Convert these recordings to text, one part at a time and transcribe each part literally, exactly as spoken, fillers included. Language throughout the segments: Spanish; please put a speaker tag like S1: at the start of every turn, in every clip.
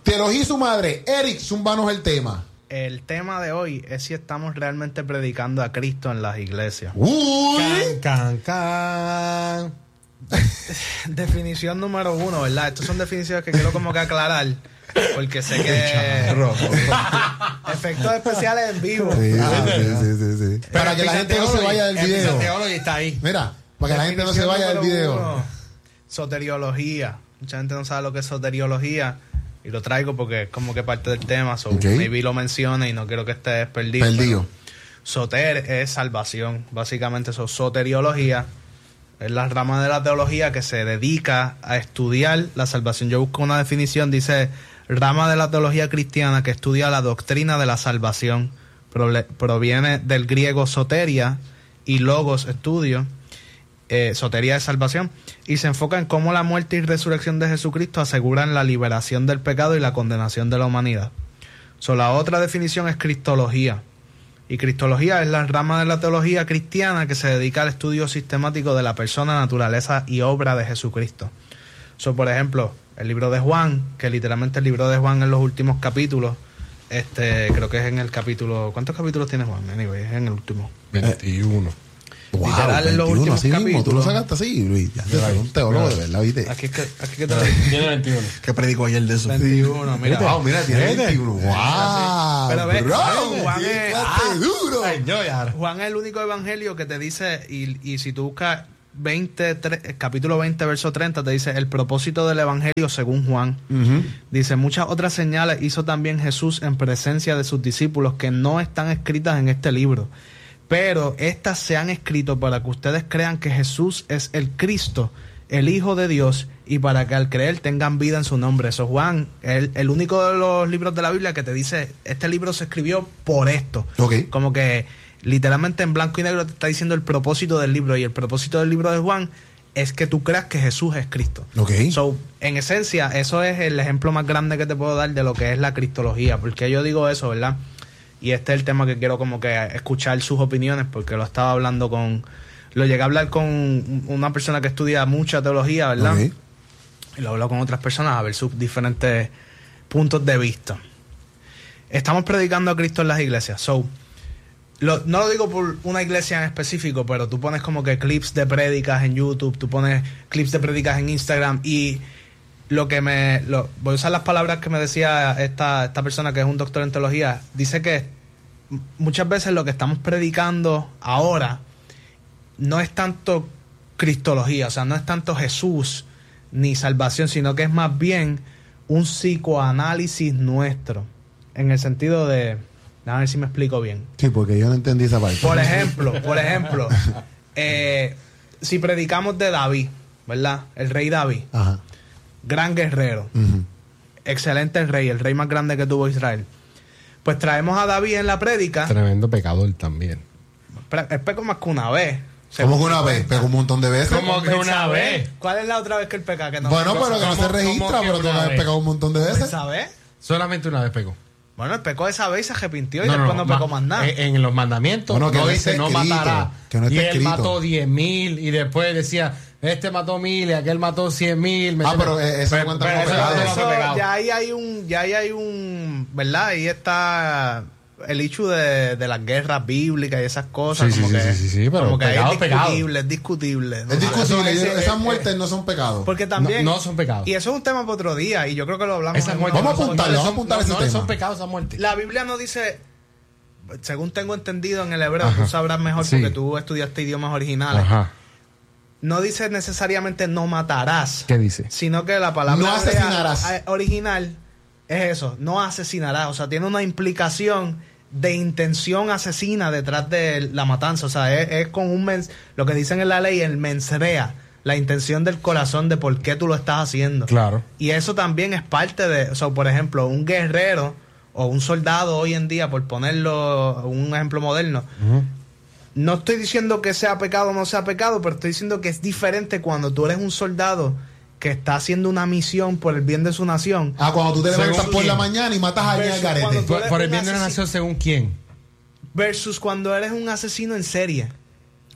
S1: Teología y su madre. Eric, zumbanos el tema.
S2: El tema de hoy es si estamos realmente predicando a Cristo en las iglesias.
S1: Uy.
S3: Can, can, can.
S2: Definición número uno, ¿verdad? Estas son definiciones que quiero como que aclarar, porque sé que efectos especiales en vivo.
S1: Sí,
S2: Ah,
S1: sí, sí, sí, sí. Para que la gente no se vaya del video.
S3: Teología está ahí.
S1: Mira, para que la gente no se vaya del video.
S2: Uno, soteriología. Mucha gente no sabe lo que es soteriología y lo traigo porque es como que parte del tema. So
S1: Okay.
S2: maybe lo menciona y no quiero que estés perdido.
S1: Perdido.
S2: Soter es salvación. Básicamente eso, soteriología es la rama de la teología que se dedica a estudiar la salvación. Yo busco una definición, dice rama de la teología cristiana que estudia la doctrina de la salvación. Prole- proviene del griego soteria y logos, estudio. Eh, sotería de salvación, y se enfoca en cómo la muerte y resurrección de Jesucristo aseguran la liberación del pecado y la condenación de la humanidad. So, la otra definición es cristología, y cristología es la rama de la teología cristiana que se dedica al estudio sistemático de la persona, naturaleza y obra de Jesucristo. So, por ejemplo, el libro de Juan, que literalmente el libro de Juan en los últimos capítulos, este creo que es en el capítulo, ¿cuántos capítulos tiene Juan? Anyway, es en el último.
S3: veintiuno.
S1: Wow,
S2: Literal, en los
S1: veintiuno,
S2: últimos
S1: así mismo. Tú lo
S2: capítulos.
S1: sacaste así, Luis. Ya te un teólogo de verdad, ¿viste?
S2: Aquí es que, aquí que te
S3: Tiene veintiuno.
S1: ¿Qué predicó ayer de eso?
S2: veintiuno, mira.
S1: Wow, mira, tiene
S3: ¿Viste?
S1: veintiuno. Wow.
S2: Pero ve,
S1: bro,
S2: Juan
S1: qué
S2: es-
S1: clase
S2: ah,
S1: duro.
S3: Ay, yo ya.
S2: Juan es el único evangelio que te dice, y, y si tú buscas veinte, tre- capítulo veinte, verso treinta, te dice el propósito del evangelio según Juan.
S1: Ujú.
S2: Dice, muchas otras señales hizo también Jesús en presencia de sus discípulos que no están escritas en este libro. Pero estas se han escrito para que ustedes crean que Jesús es el Cristo, el Hijo de Dios, y para que al creer tengan vida en su nombre. Eso Juan, el, el único de los libros de la Biblia que te dice, este libro se escribió por esto.
S1: Ok.
S2: Como que literalmente en blanco y negro te está diciendo el propósito del libro, y el propósito del libro de Juan es que tú creas que Jesús es Cristo.
S1: Ok.
S2: So, en esencia, eso es el ejemplo más grande que te puedo dar de lo que es la cristología. Porque yo digo eso, ¿verdad? Y este es el tema que quiero como que escuchar sus opiniones, porque lo estaba hablando con... Lo llegué a hablar con una persona que estudia mucha teología, ¿verdad?
S1: Ok.
S2: Y lo hablo con otras personas a ver sus diferentes puntos de vista. Estamos predicando a Cristo en las iglesias. So, lo, no lo digo por una iglesia en específico, pero tú pones como que clips de prédicas en YouTube, tú pones clips de prédicas en Instagram, y lo que me... Lo, voy a usar las palabras que me decía esta, esta persona que es un doctor en teología. Dice que muchas veces lo que estamos predicando ahora no es tanto cristología, o sea, no es tanto Jesús ni salvación, sino que es más bien un psicoanálisis nuestro, en el sentido de... A ver si me explico bien.
S1: Sí, porque yo no entendí esa parte.
S2: Por ejemplo, por ejemplo, eh, si predicamos de David, ¿verdad? El rey David,
S1: Ajá.
S2: gran guerrero,
S1: Ujú.
S2: excelente rey, el rey más grande que tuvo Israel. Pues traemos a David en la prédica.
S3: Tremendo pecador también.
S2: Pero es peco más que una vez.
S1: ¿Cómo que una vez? Pegó un montón de veces.
S3: ¿Cómo que una vez?
S2: ¿Cuál es la otra vez que él peca? Que no
S1: Bueno,
S2: pecó?
S1: pero que no se
S3: ¿Cómo-
S1: registra,
S3: cómo que
S1: pero tú
S3: una
S1: no has
S3: vez?
S1: pegado un montón de veces.
S2: ¿Esa vez?
S3: Solamente una vez pecó.
S2: Bueno, él pecó esa vez y se arrepintió y después no,
S3: ma-
S2: pecó más nada.
S3: En, en los mandamientos
S1: Bueno, que
S3: no
S1: no
S3: dice
S1: está
S3: no
S1: escrito,
S3: matará.
S1: que no está
S3: y él
S1: escrito.
S3: mató diez mil y después decía, este mató mil y aquel mató cien mil. ¿me
S1: Ah,
S3: entiendes?
S1: pero, eh, eso no cuenta como
S3: eso
S1: pecado.
S3: no
S2: Eso,
S3: fue pecado.
S2: ya ahí hay un, ya ahí hay un, ¿verdad? Ahí está el hecho de, de las guerras bíblicas y esas cosas.
S3: Sí,
S2: como
S3: sí,
S2: que,
S3: sí, sí, sí, pero
S2: como que
S3: pecado,
S2: es
S3: pecado.
S2: discutible, es discutible. ¿no?
S1: Es discutible.
S2: Eso es-
S1: Esas
S2: eh,
S1: muertes no son pecados.
S2: Porque también...
S3: No, no son pecados.
S2: Y eso es un tema para otro día, y yo creo que lo hablamos.
S3: Esas
S2: en
S3: muertes
S2: una-
S1: Vamos a
S3: no son-
S1: apuntarlo,
S3: no
S1: vamos a
S3: son-
S1: apuntar
S3: no,
S1: ese
S3: no
S1: tema.
S3: son pecados esas muertes.
S2: La Biblia no dice, según tengo entendido en el hebreo,
S3: Ajá.
S2: tú sabrás mejor
S3: Sí.
S2: porque tú estudiaste idiomas originales.
S3: Ajá.
S2: No dice necesariamente no matarás,
S3: ¿Qué dice?
S2: sino que la palabra
S1: No
S2: hebrea,
S1: asesinarás.
S2: eh, original es eso, no asesinarás. O sea, tiene una implicación de intención asesina detrás de la matanza. O sea, es, es con un mens, lo que dicen en la ley, el mensrea, la intención del corazón de por qué tú lo estás haciendo.
S3: Claro.
S2: Y eso también es parte de, o sea, por ejemplo, un guerrero o un soldado hoy en día, por ponerlo un ejemplo moderno,
S3: Ujú.
S2: no estoy diciendo que sea pecado o no sea pecado, pero estoy diciendo que es diferente cuando tú eres un soldado que está haciendo una misión por el bien de su nación.
S1: Ah, cuando tú te
S3: Según
S1: levantas por
S3: quién.
S1: la mañana y matas a alguien al
S2: Versus
S1: garete.
S2: cuando tú-
S3: Por, por el
S2: un
S3: bien de la
S2: asesino.
S3: nación, según quién.
S2: Versus cuando eres un asesino en serie.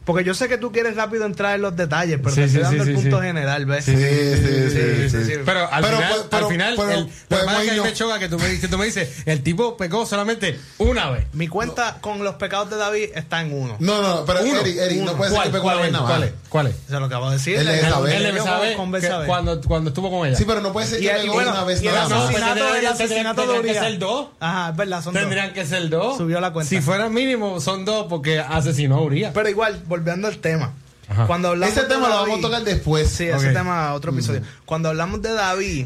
S2: Porque yo sé que tú quieres rápido entrar en los detalles, pero
S3: Sí,
S2: te estoy
S3: sí,
S2: dando
S3: sí,
S2: el
S3: sí,
S2: punto
S3: sí.
S2: general, ¿ves?
S1: Sí, sí, sí, sí, sí.
S3: Pero al
S1: Pero,
S3: final,
S1: pero,
S3: al final
S1: pero,
S3: el, lo que
S1: podemos
S3: pasa es que a mí
S1: irnos-
S3: me choca que tú me, que tú me dices, el tipo pecó solamente una vez.
S2: Mi cuenta con los pecados de David está en uno.
S1: No, no, pero
S3: Uno,
S1: Eric, Eric, no
S3: uno.
S1: puede ser
S3: ¿Cuál,
S1: que pegó
S3: cuál
S1: una vez
S3: es?
S1: nada
S3: ¿Cuál
S1: más.
S3: es? ¿Cuál es?
S2: Eso es lo que acabo de decir.
S1: Él es Isabel.
S3: Él
S2: Yo
S3: debe saber
S2: con
S3: que
S2: Betsabé.
S3: cuando, cuando estuvo con ella.
S1: Sí, pero no puede ser
S2: Y
S1: que
S2: el-
S1: pegó
S2: bueno,
S1: una vez
S2: y el
S1: nada más.
S2: asesinato,
S3: No, porque
S2: el
S3: tendrían-
S2: asesinato de
S3: tendrían que
S2: Urias.
S3: ser dos.
S2: Ajá, es verdad, son
S3: Tendrían
S2: dos.
S3: que ser dos.
S2: Subió la cuenta.
S3: Si fuera mínimo, son dos porque asesinó a Urias.
S2: Pero igual, volviendo al tema.
S3: Ajá.
S2: Cuando hablamos
S1: Ese
S2: de
S1: tema lo
S2: David-
S1: vamos a tocar después.
S2: Sí,
S3: Ok.
S2: ese tema otro episodio. Cuando hablamos de David,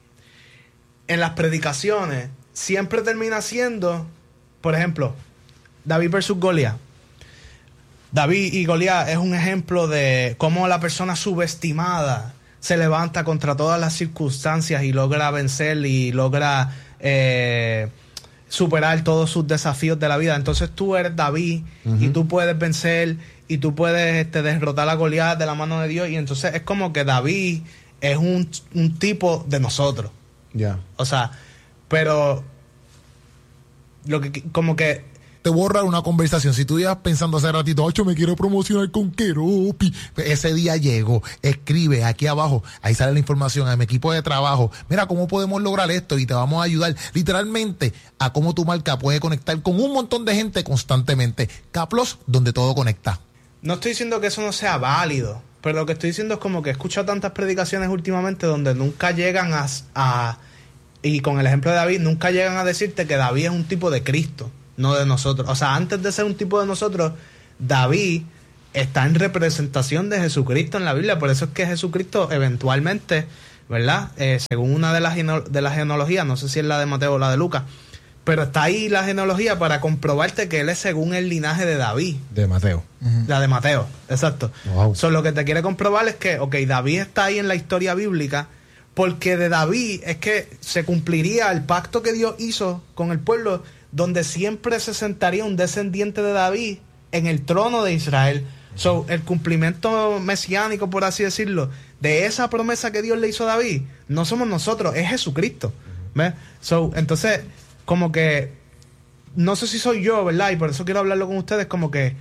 S2: en las predicaciones, siempre termina siendo, por ejemplo, David versus Goliat. David y Goliat es un ejemplo de cómo la persona subestimada se levanta contra todas las circunstancias y logra vencer y logra eh, superar todos sus desafíos de la vida. Entonces tú eres David y tú puedes vencer y tú puedes este, derrotar a Goliat de la mano de Dios. Y entonces es como que David es un, un tipo de nosotros.
S1: Ya.
S2: O sea, pero lo que como que
S4: Te voy a ahorrar una conversación. Si tú ibas pensando hace ratito, ocho, me quiero promocionar con Keropi. Ese día llego, escribe aquí abajo, ahí sale la información a mi equipo de trabajo. Mira cómo podemos lograr esto y te vamos a ayudar literalmente a cómo tu marca puede conectar con un montón de gente constantemente. Caplos, donde todo conecta.
S2: no estoy diciendo que eso no sea válido, pero lo que estoy diciendo es como que he escuchado tantas predicaciones últimamente donde nunca llegan a, a y con el ejemplo de David, nunca llegan a decirte que David es un tipo de Cristo, no de nosotros. O sea, antes de ser un tipo de nosotros, David está en representación de Jesucristo en la Biblia. Por eso es que Jesucristo eventualmente, ¿verdad? Eh, según una de las, de las genealogías, no sé si es la de Mateo o la de Lucas, pero está ahí la genealogía para comprobarte que él es según el linaje de David.
S3: De Mateo.
S2: La de Mateo, exacto.
S3: Wow.
S2: So, lo que te quiere comprobar es que, ok, David está ahí en la historia bíblica, porque de David es que se cumpliría el pacto que Dios hizo con el pueblo, donde siempre se sentaría un descendiente de David en el trono de Israel. So, el cumplimiento mesiánico, por así decirlo, de esa promesa que Dios le hizo a David, no somos nosotros, es Jesucristo. ¿Ves? So, entonces, como que, no sé si soy yo, ¿verdad? Y por eso quiero hablarlo con ustedes, como que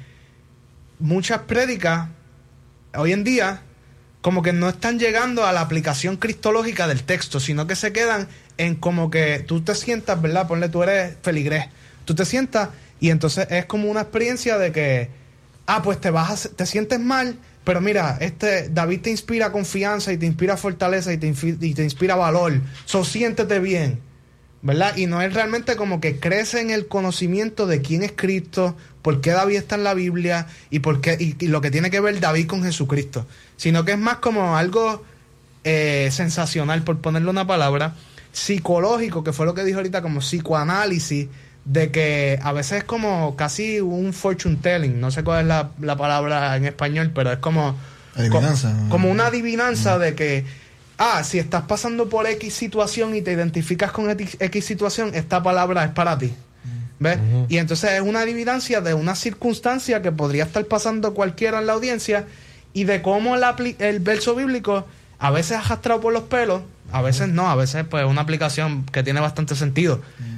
S2: muchas prédicas hoy en día como que no están llegando a la aplicación cristológica del texto, sino que se quedan en como que tú te sientas, ¿verdad? Ponle, tú eres feligrés, tú te sientas y entonces es como una experiencia de que, ah, pues te vas a, te sientes mal, pero mira, este David te inspira confianza y te inspira fortaleza y te, infi- y te inspira valor, so siéntete bien, ¿verdad? Y no es realmente como que crece en el conocimiento de quién es Cristo, por qué David está en la Biblia y por qué y, y lo que tiene que ver David con Jesucristo, sino que es más como algo eh, sensacional, por ponerle una palabra, psicológico, que fue lo que dijo ahorita, como psicoanálisis, de que a veces es como casi un fortune telling, no sé cuál es la, la palabra en español, pero es como
S5: Adivinanza.
S2: como, como una adivinanza de que ah, si estás pasando por X situación y te identificas con X, X situación, esta palabra es para ti. ¿Ves? Uh-huh. Y entonces es una adivinancia de una circunstancia que podría estar pasando cualquiera en la audiencia y de cómo el, el verso bíblico a veces arrastrado por los pelos, a veces no, a veces pues una aplicación que tiene bastante sentido. Uh-huh.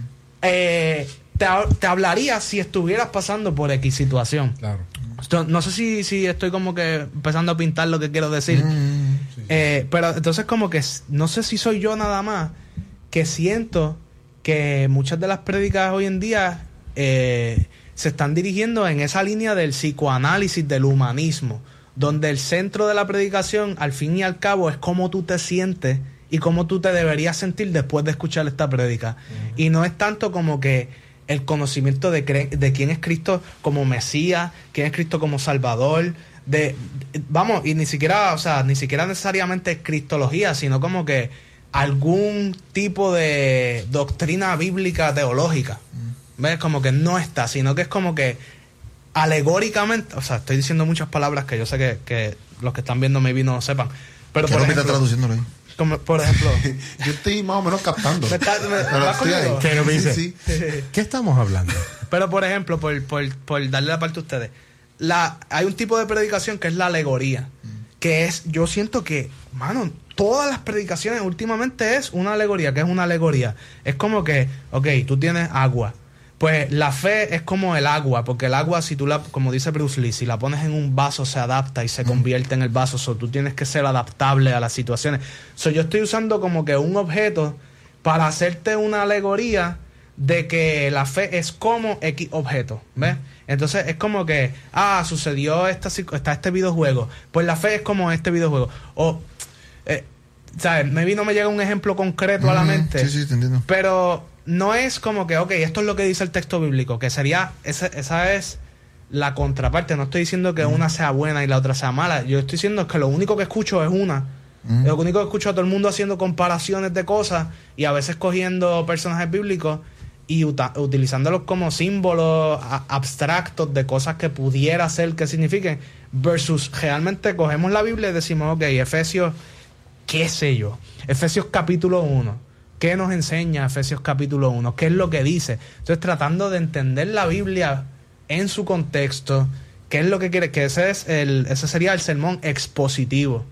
S2: Eh, te, te hablaría si estuvieras pasando por X situación.
S3: Claro.
S2: No sé si, si estoy como que empezando a pintar lo que quiero decir. Mm, sí. eh, pero entonces como que no sé si soy yo nada más que siento que muchas de las prédicas hoy en día eh, se están dirigiendo en esa línea del psicoanálisis, del humanismo, donde el centro de la predicación al fin y al cabo es cómo tú te sientes y cómo tú te deberías sentir después de escuchar esta prédica. Mm. Y no es tanto como que el conocimiento de, cre- de quién es Cristo como Mesías, quién es Cristo como Salvador, de, de vamos, y ni siquiera, o sea, ni siquiera necesariamente cristología, sino como que algún tipo de doctrina bíblica teológica. Mm. ¿Ves? Como que no está, sino que es como que alegóricamente, o sea, estoy diciendo muchas palabras que yo sé que, que los que están viendo maybe no sepan, pero por ejemplo,
S5: está traduciéndolo ahí.
S2: Como, por ejemplo,
S1: yo estoy más o menos captando.
S2: ¿Me está, me,
S1: pero
S2: ¿vas conmigo?
S3: ¿Qué me dice?
S1: Sí, sí.
S3: ¿Qué estamos hablando?
S2: Pero por ejemplo, por, por, por darle la parte a ustedes, la, hay un tipo de predicación que es la alegoría, mm. que es, yo siento que, mano, todas las predicaciones últimamente es una alegoría. ¿Qué es una alegoría? Es como que, ok, tú tienes agua, Pues la fe es como el agua, porque el agua, si tú la, como dice Bruce Lee, si la pones en un vaso se adapta y se convierte en el vaso. So, tú tienes que ser adaptable a las situaciones. So, yo estoy usando como que un objeto para hacerte una alegoría de que la fe es como X objeto, ¿ves? Entonces es como que, ah, sucedió esta, está este videojuego, pues la fe es como este videojuego. O, eh, ¿sabes? Maybe no me llega un ejemplo concreto mm, a la mente.
S5: Sí, sí, te entiendo.
S2: Pero no es como que, ok, esto es lo que dice el texto bíblico, que sería, esa, esa es la contraparte. No estoy diciendo que mm. una sea buena y la otra sea mala. Yo estoy diciendo que lo único que escucho es una. Mm. Lo único que escucho a todo el mundo haciendo comparaciones de cosas y a veces cogiendo personajes bíblicos y uta- utilizándolos como símbolos a- abstractos de cosas que pudiera ser que signifiquen, versus realmente cogemos la Biblia y decimos, ok, Efesios, qué sé yo, Efesios capítulo uno. ¿Qué nos enseña Efesios capítulo uno? ¿Qué es lo que dice? Entonces, tratando de entender la Biblia en su contexto, ¿qué es lo que quiere? Que ese es el, ese sería el sermón expositivo.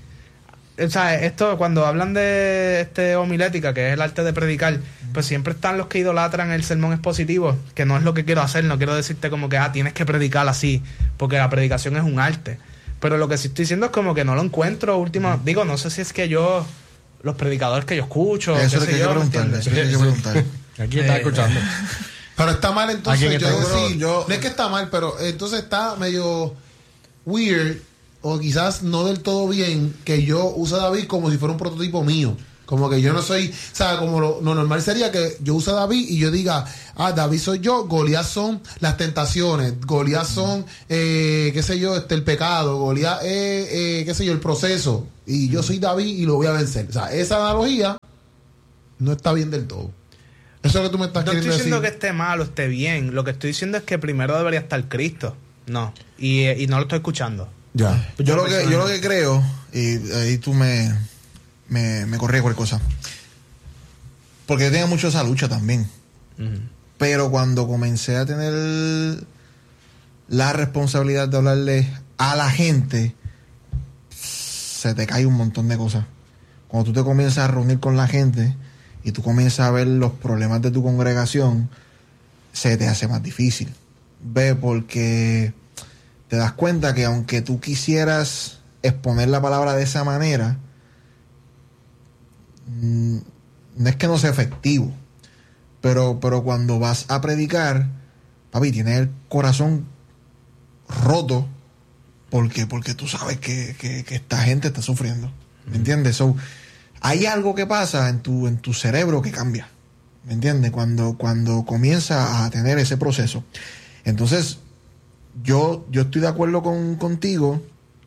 S2: O sea, esto, cuando hablan de este homilética, que es el arte de predicar, pues siempre están los que idolatran el sermón expositivo, que no es lo que quiero hacer. No quiero decirte como que, ah, tienes que predicar así, porque la predicación es un arte. Pero lo que sí estoy diciendo es como que no lo encuentro última. Mm. Digo, no sé si es que yo... los predicadores que yo escucho.
S5: Eso es que yo preguntar. Eso es que yo preguntar.
S3: Aquí está escuchando.
S1: Pero está mal entonces.
S5: Yo,
S1: yo,
S5: decir, yo,
S1: no es que está mal, pero entonces está medio weird o quizás no del todo bien que yo use a David como si fuera un prototipo mío. Como que yo no soy, o sea, como lo, lo normal sería que yo use a David y yo diga, ah, David soy yo, Goliat son las tentaciones, Goliat son, eh, qué sé yo, este el pecado, Goliat es, eh, qué sé yo, el proceso, y yo soy David y lo voy a vencer. O sea, esa analogía no está bien del todo. Eso es lo que tú me estás
S2: no
S1: queriendo decir.
S2: No estoy diciendo que esté mal o esté bien, lo que estoy diciendo es que primero debería estar Cristo. No, y, y no lo estoy escuchando.
S1: Ya.
S5: Yo, yo, lo que, yo lo que creo, y ahí tú me... me, me corría cualquier cosa, porque yo tenía mucho esa lucha también. Uh-huh. Pero cuando comencé a tener la responsabilidad de hablarle a la gente, se te cae un montón de cosas. Cuando tú te comienzas a reunir con la gente y tú comienzas a ver los problemas de tu congregación, se te hace más difícil. Ve, porque te das cuenta que aunque tú quisieras exponer la palabra de esa manera, no es que no sea efectivo, pero, pero cuando vas a predicar, papi, tienes el corazón roto porque, porque tú sabes que, que, que esta gente está sufriendo, ¿me entiendes? So, hay algo que pasa en tu, en tu cerebro que cambia, ¿me entiendes? Cuando, cuando comienza a tener ese proceso. Entonces, yo, yo estoy de acuerdo con, contigo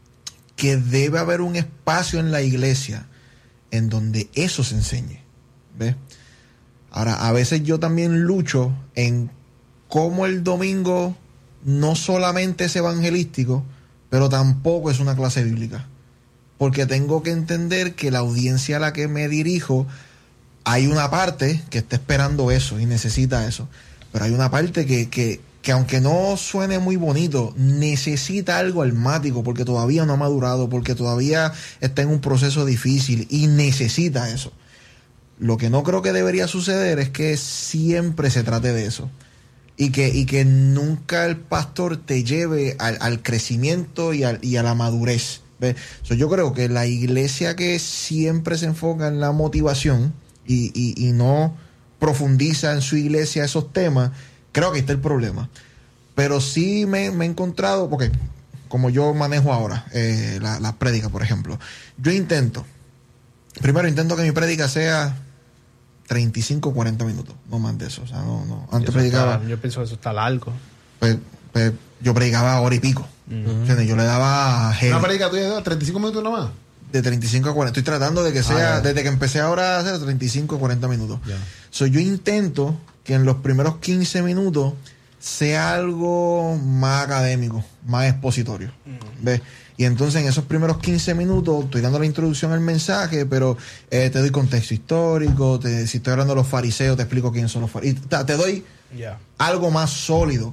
S5: que debe haber un espacio en la iglesia en donde eso se enseñe, ¿ves? Ahora, a veces yo también lucho en cómo el domingo no solamente es evangelístico, pero tampoco es una clase bíblica. Porque tengo que entender que la audiencia a la que me dirijo, hay una parte que está esperando eso y necesita eso. Pero hay una parte que, que, que aunque no suene muy bonito, necesita algo almático porque todavía no ha madurado, porque todavía está en un proceso difícil y necesita eso. Lo que no creo que debería suceder es que siempre se trate de eso. Y que, y que nunca el pastor te lleve al, al crecimiento y, al, y a la madurez. ¿Ves? So, yo creo que la iglesia que siempre se enfoca en la motivación y, y, y no profundiza en su iglesia esos temas, creo que está el problema. Pero sí me, me he encontrado, porque como yo manejo ahora eh, la, la prédica, por ejemplo, yo intento, primero intento que mi prédica sea treinta y cinco, cuarenta minutos, no más de eso. O sea, no, no. Antes predicaba.
S2: Está, yo pienso que eso está largo.
S5: Pues, pues yo predicaba hora y pico. Uh-huh. ¿Entiendes? Yo le daba heavy.
S1: ¿Una predica tuya de treinta y cinco minutos nomás?
S5: De treinta y cinco a cuarenta. Estoy tratando de que sea, ah, desde que empecé ahora a hacer treinta y cinco a cuarenta minutos. Yeah. So, yo intento que en los primeros quince minutos sea algo más académico, más expositorio. Uh-huh. ¿Ves? Y entonces en esos primeros quince minutos estoy dando la introducción al mensaje, pero eh, te doy contexto histórico, te, si estoy hablando de los fariseos, te explico quiénes son los fariseos. Te, te doy yeah. algo más sólido.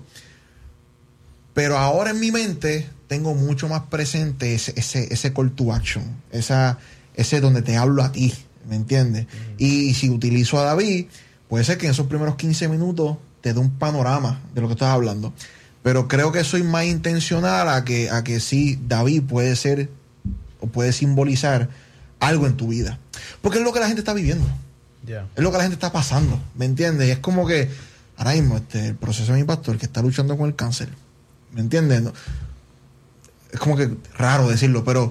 S5: Pero ahora en mi mente tengo mucho más presente ese, ese, ese call to action, esa, ese donde te hablo a ti, ¿me entiendes? Uh-huh. Y si utilizo a David, puede ser que en esos primeros quince minutos te dé un panorama de lo que estás hablando. Pero creo que soy más intencional a que, a que sí, David puede ser o puede simbolizar algo en tu vida. Porque es lo que la gente está viviendo.
S2: Yeah.
S5: Es lo que la gente está pasando, ¿me entiendes? Y es como que ahora mismo este, el proceso de mi pastor que está luchando con el cáncer, ¿me entiendes? No, es como que raro decirlo, pero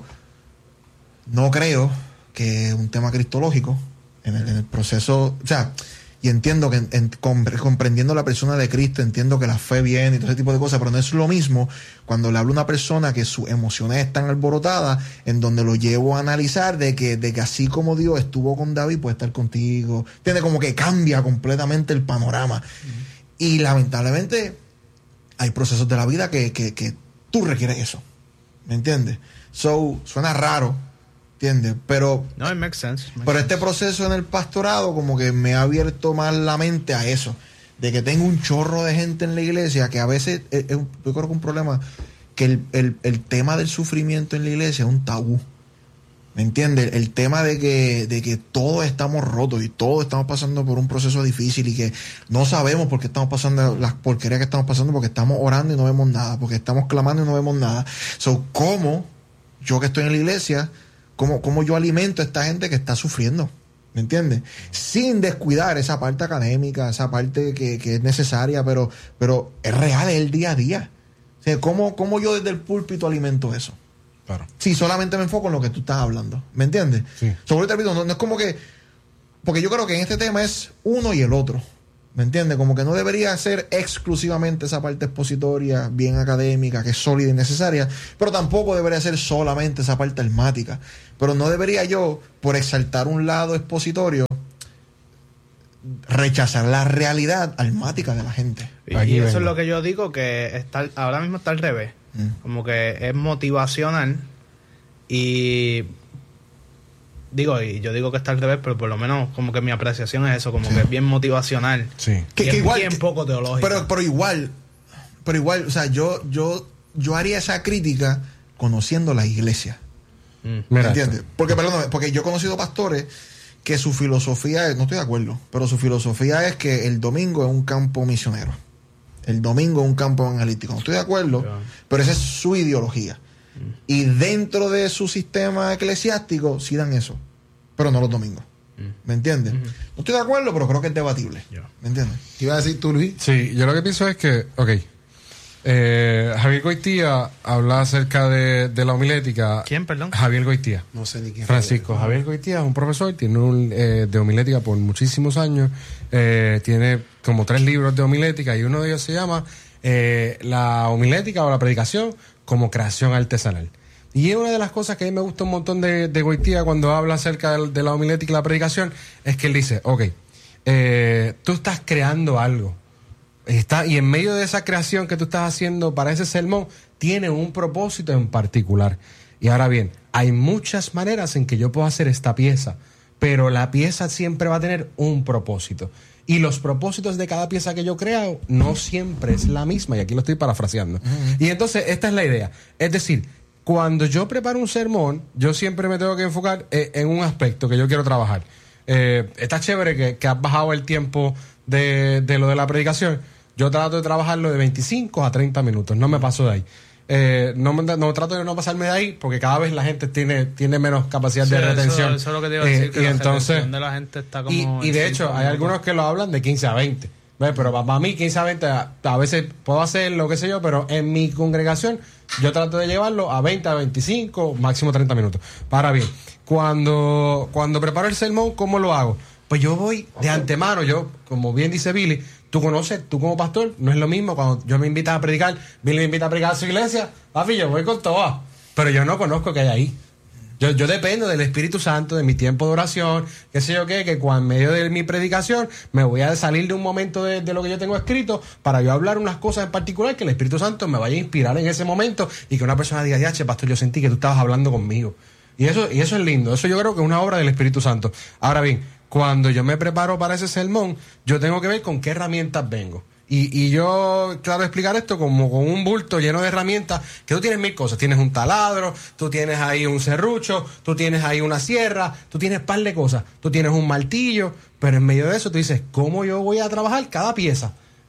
S5: no creo que es un tema cristológico en el, en el proceso, o sea, y entiendo que en, en, comprendiendo la persona de Cristo, entiendo que la fe viene y todo ese tipo de cosas, pero no es lo mismo cuando le hablo a una persona que sus emociones están alborotadas, en donde lo llevo a analizar de que, de que así como Dios estuvo con David, puede estar contigo. ¿Entiendes? Como que cambia completamente el panorama. Uh-huh. Y lamentablemente hay procesos de la vida que, que, que tú requieres eso. ¿Me entiendes? So, suena raro, ¿entiendes? Pero,
S2: no, it makes sense. It makes
S5: pero
S2: sense.
S5: este proceso en el pastorado como que me ha abierto más la mente a eso. De que tengo un chorro de gente en la iglesia que a veces, es, es, yo creo que un problema, que el, el, el tema del sufrimiento en la iglesia es un tabú. ¿Me entiendes? El tema de que, de que todos estamos rotos y todos estamos pasando por un proceso difícil y que no sabemos por qué estamos pasando las porquerías que estamos pasando, porque estamos orando y no vemos nada, porque estamos clamando y no vemos nada. So, ¿cómo yo que estoy en la iglesia, cómo, cómo yo alimento a esta gente que está sufriendo? ¿Me entiendes? Sin descuidar esa parte académica, esa parte que, que es necesaria, pero, pero es real, es el día a día. O sea, ¿cómo, cómo yo desde el púlpito alimento eso?
S3: Claro.
S5: Sí, solamente me enfoco en lo que tú estás hablando. ¿Me entiendes?
S3: Sí.
S5: Sobre el no, no es como que... Porque yo creo que en este tema es uno y el otro. ¿Me entiendes? Como que no debería ser exclusivamente esa parte expositoria, bien académica, que es sólida y necesaria, pero tampoco debería ser solamente esa parte almática. Pero no debería yo, por exaltar un lado expositorio, rechazar la realidad almática de la gente.
S2: Y,
S3: Aquí
S2: y eso
S3: vengo.
S2: es lo que yo digo, que está, ahora mismo está al revés.
S5: Mm.
S2: Como que es motivacional y... Digo, y yo digo que está al revés, pero por lo menos como que mi apreciación es eso, como
S5: Sí.
S2: que es bien motivacional.
S3: Sí.
S5: Que,
S2: y
S5: que
S2: es
S5: igual,
S2: bien
S5: que-
S2: poco teológico.
S5: Pero, pero igual, pero igual, o sea, yo, yo, yo haría esa crítica conociendo la iglesia.
S2: Mm.
S5: ¿Me
S3: Mira
S5: entiendes?
S3: esto.
S5: Porque, perdóname, porque yo he conocido pastores que su filosofía es, no estoy de acuerdo, pero su filosofía es que el domingo es un campo misionero. El domingo es un campo evangelístico. No estoy de acuerdo,
S2: Ya.
S5: pero esa es su ideología. Y dentro de su sistema eclesiástico sí dan eso, pero no los domingos. ¿Me entiendes? No estoy de acuerdo, pero creo que es debatible.
S2: Ya.
S5: ¿Me entiendes?
S1: ¿Qué iba a decir tú, Luis?
S3: Sí, yo lo que pienso es que, ok, eh, Javier Goitía habla acerca de, de la homilética.
S2: ¿Quién, perdón?
S3: Javier Goitía.
S1: No sé ni quién.
S3: Francisco Javier Goitía es un profesor, tiene un eh, de homilética por muchísimos años, eh, tiene como tres libros de homilética y uno de ellos se llama eh, La homilética o la predicación como creación artesanal. Y es una de las cosas que a mí me gusta un montón de, de Goitía cuando habla acerca de, de la homilética y la predicación, es que él dice, ok, eh, tú estás creando algo. Está, y en medio de esa creación que tú estás haciendo para ese sermón, tiene un propósito en particular. Y ahora bien, hay muchas maneras en que yo puedo hacer esta pieza, pero la pieza siempre va a tener un propósito. Y los propósitos de cada pieza que yo creo no siempre es la misma. Y aquí lo estoy parafraseando. Uh-huh. Y entonces, esta es la idea. Es decir, cuando yo preparo un sermón, yo siempre me tengo que enfocar eh, en un aspecto que yo quiero trabajar. Eh, está chévere que, que has bajado el tiempo de, de lo de la predicación. Yo trato de trabajarlo de veinticinco a treinta minutos, no me paso de ahí. Eh, no, me, no trato de no pasarme de ahí porque cada vez la gente tiene, tiene menos capacidad
S2: Sí,
S3: de
S2: eso-
S3: retención.
S2: Eso, es lo que te iba a decir,
S3: Eh,
S2: que
S3: y
S2: la
S3: entonces,
S2: retención de la gente está
S3: y,
S2: como...
S3: y de
S2: en
S3: hecho,
S2: cinco
S3: hay
S2: minutos.
S3: algunos que lo hablan de quince a veinte. ¿Ves? Pero para mí, quince a veinte, a, a veces puedo hacer lo que sé yo, pero en mi congregación yo trato de llevarlo a veinte, a veinticinco, máximo treinta minutos. Para bien, cuando, cuando preparo el sermón, ¿cómo lo hago? Pues yo voy de antemano, yo, como bien dice Billy, tú conoces, tú como pastor, no es lo mismo cuando yo me invitas a predicar, Billy me invita a predicar a su iglesia, papi, yo voy con todo, pero yo no conozco qué hay ahí. Yo, yo dependo del Espíritu Santo, de mi tiempo de oración, qué sé yo qué, que cuando en medio de mi predicación me voy a salir de un momento de, de lo que yo tengo escrito para yo hablar unas cosas en particular que el Espíritu Santo me vaya a inspirar en ese momento y que una persona diga, ya, che, pastor, yo sentí que tú estabas hablando conmigo. Y eso, y eso es lindo, eso yo creo que es una obra del Espíritu Santo. Ahora bien, cuando yo me preparo para ese sermón, yo tengo que ver con qué herramientas vengo. Y, y yo, claro, explicar esto como con un bulto lleno de herramientas, que tú tienes mil cosas. Tienes un taladro, tú tienes ahí un serrucho, tú tienes ahí una sierra, tú tienes un par de cosas. Tú tienes un martillo, pero en medio de eso tú dices, ¿cómo yo voy a trabajar cada pieza?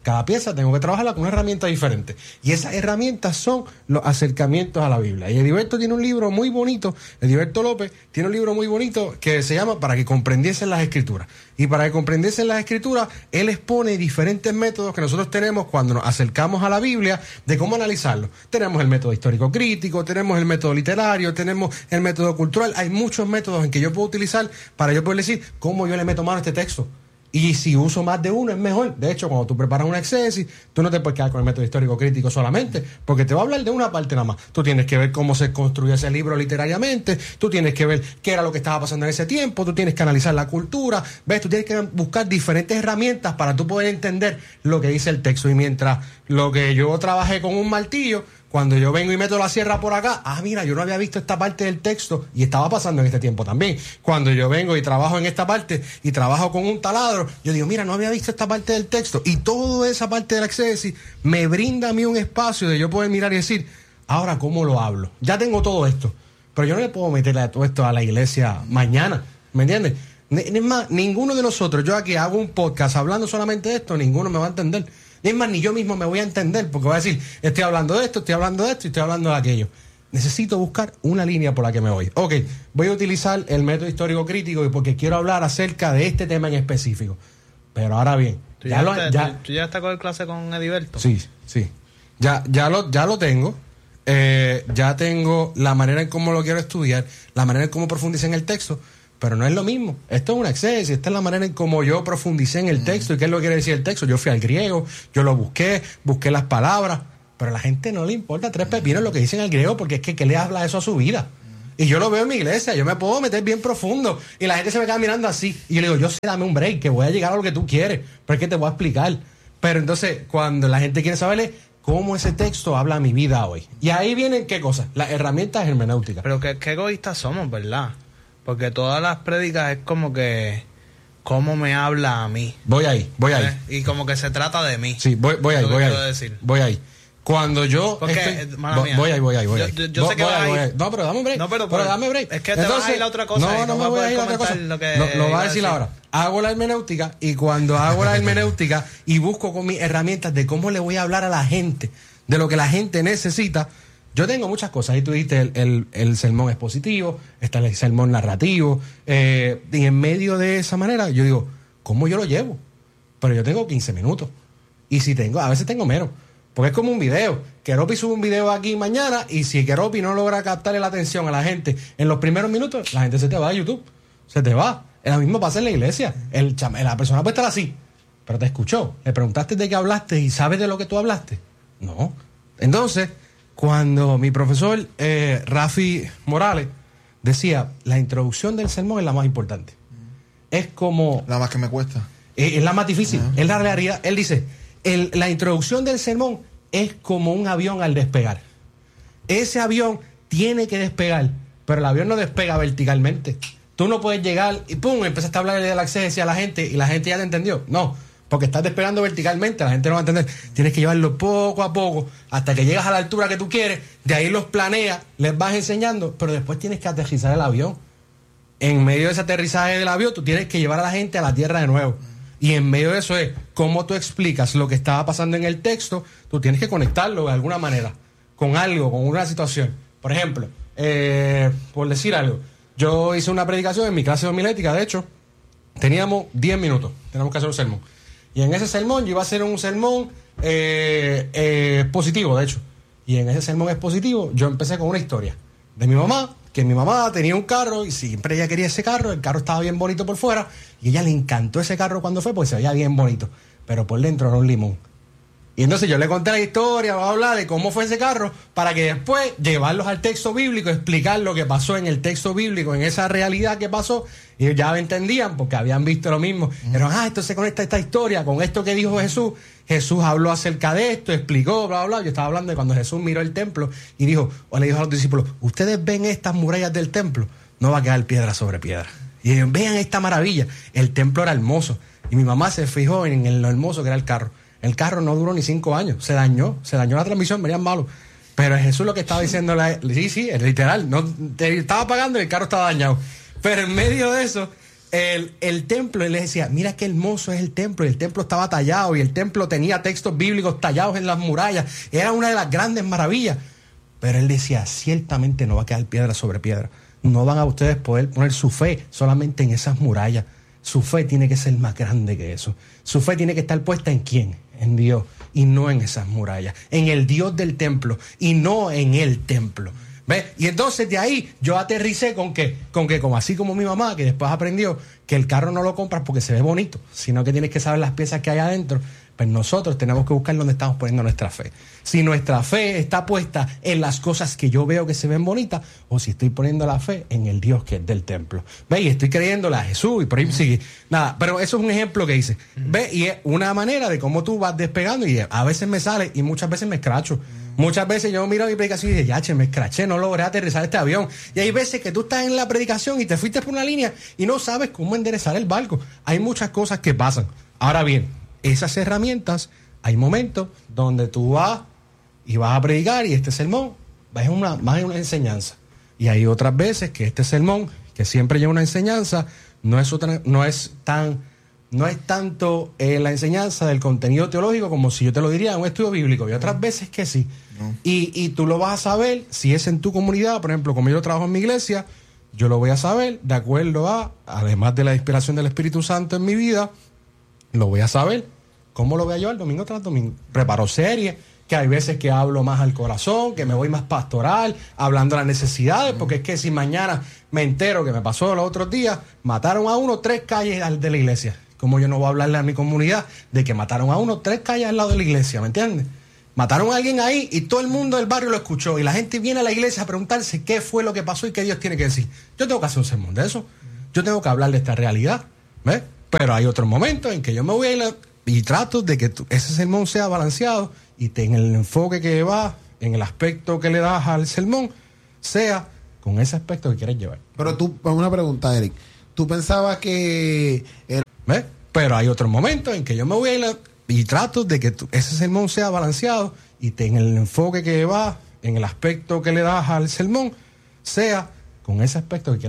S3: Cada pieza tengo que trabajarla con una herramienta diferente. Y esas herramientas son los acercamientos a la Biblia. Y Ediberto tiene un libro muy bonito, Ediberto López tiene un libro muy bonito que se llama Para que comprendiesen las Escrituras. Y para que comprendiesen las Escrituras, él expone diferentes métodos que nosotros tenemos cuando nos acercamos a la Biblia, de cómo analizarlo. Tenemos el método histórico crítico, tenemos el método literario, tenemos el método cultural. Hay muchos métodos en que yo puedo utilizar para yo poder decir cómo yo le meto mano a este texto. Y si uso más de uno es mejor. De hecho, cuando tú preparas una exégesis, tú no te puedes quedar con el método histórico crítico solamente, porque te va a hablar de una parte nada más. Tú tienes que ver cómo se construyó ese libro literariamente, tú tienes que ver qué era lo que estaba pasando en ese tiempo, tú tienes que analizar la cultura, ves, tú tienes que buscar diferentes herramientas para tú poder entender lo que dice el texto. Y mientras lo que yo trabajé con un martillo, cuando yo vengo y meto la sierra por acá, ah, mira, yo no había visto esta parte del texto y estaba pasando en este tiempo también. Cuando yo vengo y trabajo en esta parte y trabajo con un taladro, yo digo, mira, no había visto esta parte del texto. Y toda esa parte de la exégesis me brinda a mí un espacio de yo poder mirar y decir, ahora, ¿cómo lo hablo? Ya tengo todo esto, pero yo no le puedo meterle todo esto a la iglesia mañana, ¿me entiendes? Es más, ninguno de nosotros, yo aquí hago un podcast hablando solamente de esto, ninguno me va a entender. Es más, ni yo mismo me voy a entender, porque voy a decir, estoy hablando de esto, estoy hablando de esto y estoy hablando de aquello. Necesito buscar una línea por la que me voy. Ok, voy a utilizar el método histórico crítico porque quiero hablar acerca de este tema en específico. Pero ahora bien,
S2: ¿Tú
S3: ya,
S2: ya,
S3: lo,
S2: te,
S3: ya
S2: ¿tú, tú ya estás con clase con Ediberto?
S3: Sí, sí. Ya, ya, lo, ya lo tengo. Eh, ya tengo la manera en cómo lo quiero estudiar, la manera en cómo profundicé en el texto. Pero no es lo mismo. Esto es una exégesis. Esta es la manera en cómo yo profundicé en el texto. ¿Y qué es lo que quiere decir el texto? Yo fui al griego, yo lo busqué, busqué las palabras. Pero a la gente no le importa tres pepinos lo que dicen al griego, porque es que ¿qué le habla eso a su vida? Y yo lo veo en mi iglesia, yo me puedo meter bien profundo y la gente se me queda mirando así. Y yo le digo, yo sé, dame un break, que voy a llegar a lo que tú quieres, pero es que te voy a explicar. Pero entonces, cuando la gente quiere saberle cómo ese texto habla a mi vida hoy. Y ahí vienen, ¿qué cosas? Las herramientas hermenéuticas.
S2: Pero qué, qué egoístas somos, ¿verdad? Porque todas las prédicas es como que cómo me habla a mí.
S3: Voy ahí, voy ahí.
S2: ¿Eh? Y como que se trata de mí.
S3: Sí, voy, voy ahí,
S2: Lo que
S3: voy ahí.
S2: quiero decir.
S3: Voy ahí. Cuando yo
S2: Porque,
S3: estoy-
S2: mala
S3: vo-
S2: mía.
S3: voy ahí, voy ahí, voy
S2: Yo-
S3: ahí.
S2: yo- yo
S3: Vo-
S2: sé que
S3: voy
S2: vas
S3: ahí,
S2: ahí.
S3: voy ahí. No, pero dame un break.
S2: No, pero-
S3: pero
S2: pero-
S3: dame break.
S2: es que te vas a ir a otra cosa
S3: No,
S2: y
S3: no
S2: no
S3: me
S2: vas a
S3: voy a
S2: poder
S3: ir a otra cosa.
S2: comentar lo que
S3: Lo, lo voy
S2: iba
S3: a
S2: a
S3: decir
S2: decir.
S3: ahora. Hago la hermenéutica y cuando hago la hermenéutica y busco con mis herramientas de cómo le voy a hablar a la gente, de lo que la gente necesita, yo tengo muchas cosas. Ahí tú dijiste, el, el, el sermón expositivo, está el sermón narrativo, eh, y en medio de esa manera yo digo, ¿cómo yo lo llevo? Pero yo tengo quince minutos. Y si tengo, a veces tengo menos. Porque es como un video. Keropi sube un video aquí mañana y si Keropi no logra captarle la atención a la gente en los primeros minutos, la gente se te va a YouTube. Se te va. Es lo mismo pasa en la iglesia. El chama- la persona puede estar así, pero te escuchó. Le preguntaste de qué hablaste y sabes de lo que tú hablaste. No. Entonces, cuando mi profesor eh, Rafi Morales decía, la introducción del sermón es la más importante. Es como...
S5: La más que me cuesta.
S3: Es, es la más difícil.
S5: Ajá.
S3: Es la realidad. Él dice, el- la introducción del sermón es como un avión al despegar. Ese avión tiene que despegar, pero el avión no despega verticalmente. Tú no puedes llegar y pum, empezaste a hablar de la exégesis a la gente y la gente ya te entendió. No, porque estás despegando verticalmente, la gente no va a entender. Tienes que llevarlo poco a poco hasta que llegas a la altura que tú quieres, de ahí los planeas, les vas enseñando, pero después tienes que aterrizar el avión. En medio de ese aterrizaje del avión, tú tienes que llevar a la gente a la tierra de nuevo. Y en medio de eso es cómo tú explicas lo que estaba pasando en el texto, tú tienes que conectarlo de alguna manera, con algo, con una situación. Por ejemplo, eh, por decir algo, yo hice una predicación en mi clase de homilética, de hecho, teníamos diez minutos, teníamos que hacer un sermón. Y en ese sermón yo iba a hacer un sermón eh, eh, expositivo, de hecho. Y en ese sermón expositivo yo empecé con una historia de mi mamá, que mi mamá tenía un carro y siempre ella quería ese carro, el carro estaba bien bonito por fuera y a ella le encantó ese carro cuando fue porque se veía bien bonito, pero por dentro era un limón. Y entonces yo le conté la historia, voy a hablar de cómo fue ese carro, para que después llevarlos al texto bíblico, explicar lo que pasó en el texto bíblico, en esa realidad que pasó, y ellos ya me entendían porque habían visto lo mismo. Pero, ah, esto se conecta a esta historia con esto que dijo Jesús. Jesús habló acerca de esto, explicó, bla, bla, bla. Yo estaba hablando de cuando Jesús miró el templo y dijo, o le dijo a los discípulos, ustedes ven estas murallas del templo, no va a quedar piedra sobre piedra. Y ellos, vean esta maravilla, el templo era hermoso. Y mi mamá se fijó en lo hermoso que era el carro. El carro no duró ni cinco años, se dañó, se dañó la transmisión, venían malos. Pero Jesús lo que estaba diciendo, sí, sí, es literal, no, te estaba pagando y el carro estaba dañado. Pero en medio de eso, el, el templo, él les decía, mira qué hermoso es el templo, y el templo estaba tallado, y el templo tenía textos bíblicos tallados en las murallas, era una de las grandes maravillas. Pero él decía, ciertamente no va a quedar piedra sobre piedra, no van a ustedes poder poner su fe solamente en esas murallas, su fe tiene que ser más grande que eso, su fe tiene que estar puesta en quién, en Dios, y no en esas murallas, en el Dios del templo, y no en el templo. ¿Ves? Y entonces de ahí yo aterricé con que, con que como así como mi mamá, que después aprendió que el carro no lo compras porque se ve bonito, sino que tienes que saber las piezas que hay adentro, pues nosotros tenemos que buscar dónde estamos poniendo nuestra fe. Si nuestra fe está puesta en las cosas que yo veo que se ven bonitas, o si estoy poniendo la fe en el Dios que es del templo. ¿Ves? Y estoy creyéndole a Jesús y por ahí sigue. Nada, pero eso es un ejemplo que hice. ¿Ves? Y es una manera de cómo tú vas despegando, y a veces me sale y muchas veces me escracho. Muchas veces yo miro mi predicación y digo, ya, che, me escraché, no logré aterrizar este avión. Y hay veces que tú estás en la predicación y te fuiste por una línea y no sabes cómo enderezar el barco. Hay muchas cosas que pasan. Ahora bien, esas herramientas, hay momentos donde tú vas y vas a predicar y este sermón va a una, más en una enseñanza. Y hay otras veces que este sermón, que siempre lleva una enseñanza, no es, otra, no es tan... No es tanto eh, la enseñanza del contenido teológico como si yo te lo diría en un estudio bíblico. Y otras veces que sí. No. Y, y tú lo vas a saber si es en tu comunidad. Por ejemplo, como yo trabajo en mi iglesia, yo lo voy a saber de acuerdo a, además de la inspiración del Espíritu Santo en mi vida, lo voy a saber. ¿Cómo lo voy a llevar domingo tras domingo? Preparo series, que hay veces que hablo más al corazón, que me voy más pastoral, hablando de las necesidades, porque es que si mañana me entero que me pasó los otros días, mataron a uno tres calles de la iglesia. Como yo no voy a hablarle a mi comunidad de que mataron a uno tres calles al lado de la iglesia, ¿me entiendes? Mataron a alguien ahí y todo el mundo del barrio lo escuchó y la gente viene a la iglesia a preguntarse qué fue lo que pasó y qué Dios tiene que decir. Yo tengo que hacer un sermón de eso. Yo tengo que hablar de esta realidad, ¿ves? Pero hay otros momentos en que yo me voy a ir a, y trato de que tu, ese sermón sea balanceado y te, en el enfoque que va, en el aspecto que le das al sermón, sea con ese aspecto que quieres llevar.
S1: Pero tú, una pregunta, Eric. ¿Tú pensabas que... El...
S3: ¿Ves? Pero hay otros momentos en que yo me voy a ir a, y trato de que tu, ese sermón sea balanceado y te, en el enfoque que va, en el aspecto que le das al sermón, sea con ese aspecto que quieres